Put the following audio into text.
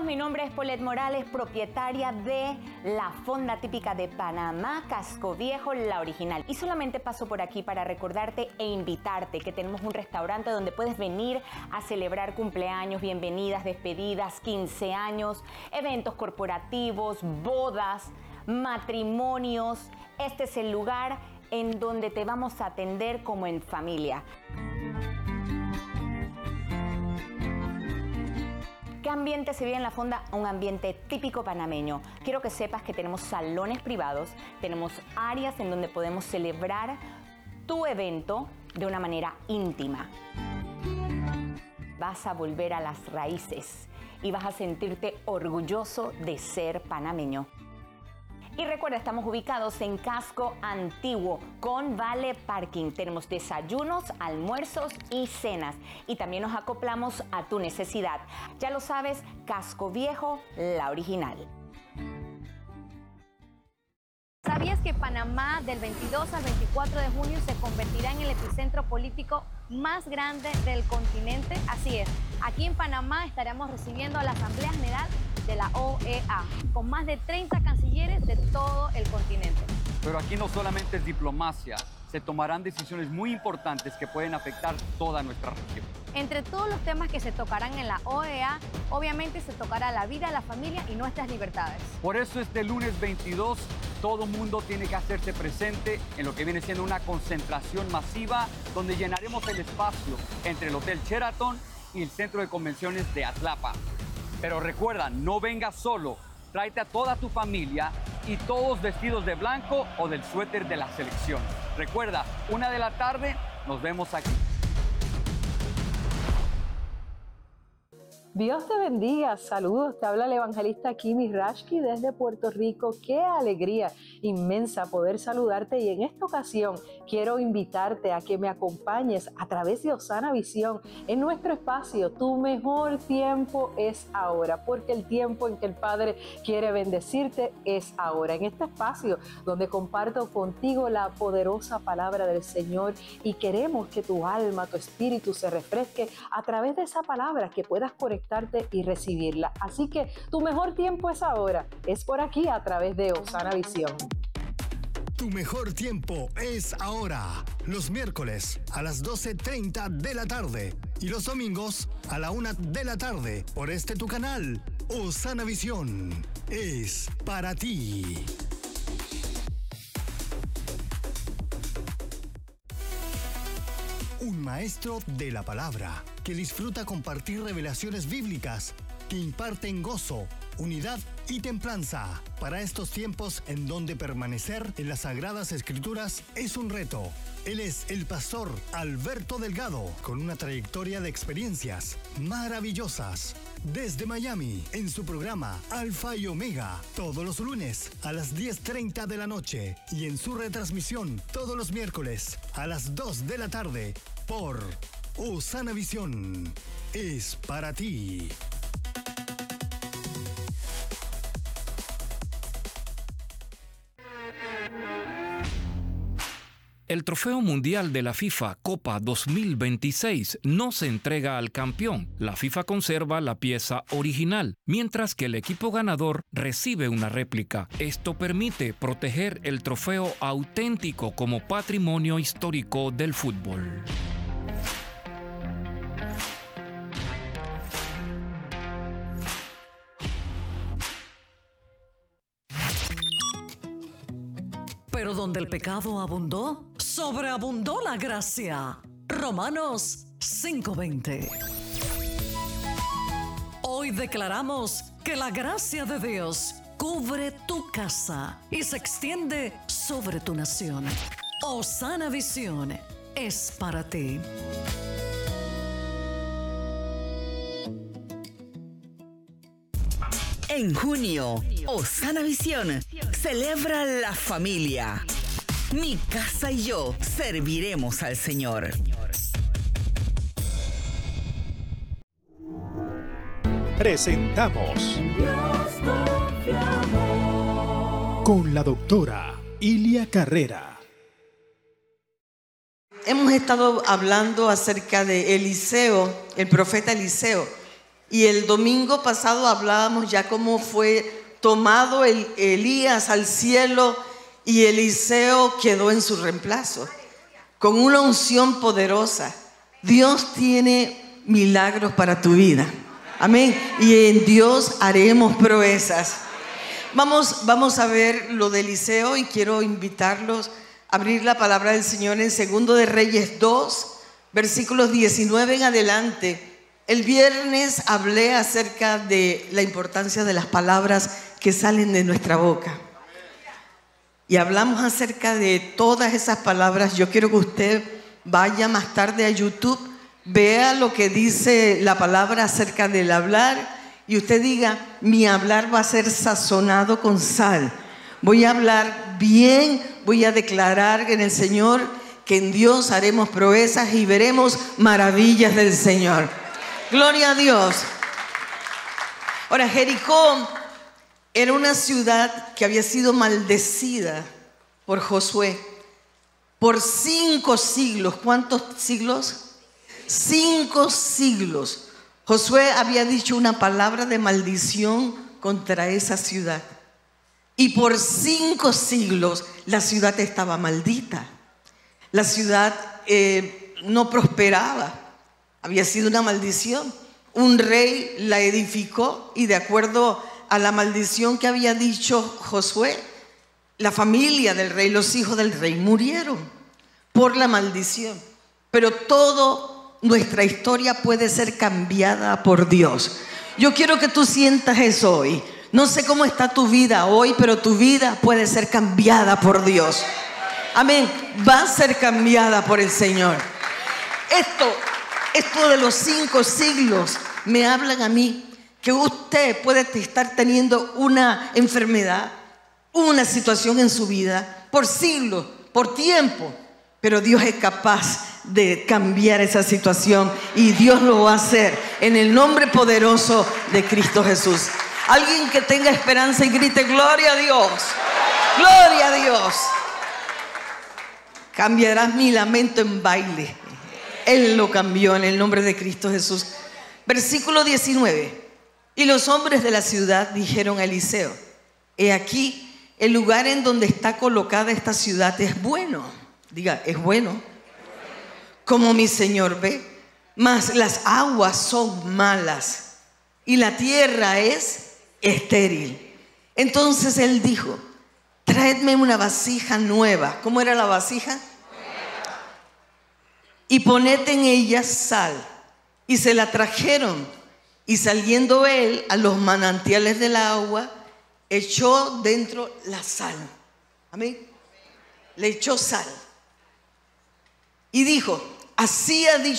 todos, mi nombre es Paulette Morales, propietaria de la fonda típica de Panamá, Casco Viejo, la original. Y solamente paso por aquí para recordarte e invitarte que tenemos un restaurante donde puedes venir a celebrar cumpleaños, bienvenidas, despedidas, 15 años, eventos corporativos, bodas, matrimonios. Este es el lugar en donde te vamos a atender como en familia. ¿Qué ambiente se vive en la fonda? Un ambiente típico panameño. Quiero que sepas que tenemos salones privados, tenemos áreas en donde podemos celebrar tu evento de una manera íntima. Vas a volver a las raíces y vas a sentirte orgulloso de ser panameño. Y recuerda, estamos ubicados en Casco Antiguo con Vale Parking. Tenemos desayunos, almuerzos y cenas. Y también nos acoplamos a tu necesidad. Ya lo sabes, Casco Viejo, la original. ¿Sabías que Panamá del 22 al 24 de junio se convertirá en el epicentro político más grande del continente? Así es, aquí en Panamá estaremos recibiendo a la Asamblea General de la OEA, con más de 30 cancilleres de todo el continente. Pero aquí no solamente es diplomacia, se tomarán decisiones muy importantes que pueden afectar toda nuestra región. Entre todos los temas que se tocarán en la OEA, obviamente se tocará la vida, la familia y nuestras libertades. Por eso este lunes 22, todo mundo tiene que hacerse presente en lo que viene siendo una concentración masiva, donde llenaremos el espacio entre el Hotel Sheraton y el Centro de Convenciones de Atlapa. Pero recuerda, no vengas solo, tráete a toda tu familia y todos vestidos de blanco o del suéter de la selección. Recuerda, 1 de la tarde, nos vemos aquí. Dios te bendiga, saludos, te habla el evangelista Kimi Rashki desde Puerto Rico. Qué alegría inmensa poder saludarte y en esta ocasión quiero invitarte a que me acompañes a través de Osana Visión en nuestro espacio. Tu mejor tiempo es ahora, porque el tiempo en que el Padre quiere bendecirte es ahora. En este espacio donde comparto contigo la poderosa palabra del Señor y queremos que tu alma, tu espíritu se refresque a través de esa palabra, que puedas conectarte y recibirla. Así que tu mejor tiempo es ahora, es por aquí a través de Osana Visión. Tu mejor tiempo es ahora, los miércoles a las 12:30 de la tarde y los domingos a la 1 de la tarde por este tu canal. Osana Visión es para ti. Un maestro de la palabra que disfruta compartir revelaciones bíblicas que imparten gozo, unidad y templanza para estos tiempos en donde permanecer en las Sagradas Escrituras es un reto. Él es el pastor Alberto Delgado, con una trayectoria de experiencias maravillosas. Desde Miami, en su programa Alfa y Omega, todos los lunes a las 10:30 de la noche y en su retransmisión todos los miércoles a las 2 de la tarde por Osana Visión. Es para ti. El Trofeo Mundial de la FIFA Copa 2026 no se entrega al campeón. La FIFA conserva la pieza original, mientras que el equipo ganador recibe una réplica. Esto permite proteger el trofeo auténtico como patrimonio histórico del fútbol. Pero donde el pecado abundó, sobreabundó la gracia. Romanos 5:20. Hoy declaramos que la gracia de Dios cubre tu casa y se extiende sobre tu nación. Osana Visión es para ti. En junio, Osana Visión celebra la familia. Mi casa y yo serviremos al Señor. Presentamos con la doctora Ilia Carrera. Hemos estado hablando acerca de Eliseo, el profeta Eliseo. Y el domingo pasado hablábamos ya cómo fue tomado Elías al cielo y Eliseo quedó en su reemplazo, con una unción poderosa. Dios tiene milagros para tu vida. Amén. Y en Dios haremos proezas. Vamos a ver lo de Eliseo y quiero invitarlos a abrir la palabra del Señor en 2 de Reyes 2, versículos 19 en adelante. El viernes hablé acerca de la importancia de las palabras que salen de nuestra boca. Y hablamos acerca de todas esas palabras. Yo quiero que usted vaya más tarde a YouTube, vea lo que dice la palabra acerca del hablar y usted diga, mi hablar va a ser sazonado con sal. Voy a hablar bien, voy a declarar en el Señor que en Dios haremos proezas y veremos maravillas del Señor. Gloria a Dios. Ahora, Jericó era una ciudad que había sido maldecida por Josué por 5 siglos. ¿Cuántos siglos? 5 siglos. Josué había dicho una palabra de maldición contra esa ciudad. Y por 5 siglos la ciudad estaba maldita. La ciudad no prosperaba. Había sido una maldición. Un rey la edificó y de acuerdo a la maldición que había dicho Josué, la familia del rey, los hijos del rey murieron por la maldición. Pero toda nuestra historia puede ser cambiada por Dios. Yo quiero que tú sientas eso hoy. No sé cómo está tu vida hoy, pero tu vida puede ser cambiada por Dios. Amén. Va a ser cambiada por el Señor. Esto de los 5 siglos me hablan a mí que usted puede estar teniendo una enfermedad, una situación en su vida por siglos, por tiempo, pero Dios es capaz de cambiar esa situación y Dios lo va a hacer en el nombre poderoso de Cristo Jesús. Alguien que tenga esperanza y grite gloria a Dios, gloria a Dios. Cambiarás mi lamento en baile. Él lo cambió en el nombre de Cristo Jesús. Versículo 19. Y los hombres de la ciudad dijeron a Eliseo, he aquí, el lugar en donde está colocada esta ciudad es bueno. Diga, es bueno. Como mi señor ve, mas las aguas son malas y la tierra es estéril. Entonces él dijo, traedme una vasija nueva. ¿Cómo era la vasija? Y poned en ella sal. Y se la trajeron. Y saliendo él a los manantiales del agua, echó dentro la sal. Amén. Le echó sal. Y dijo, así ha dicho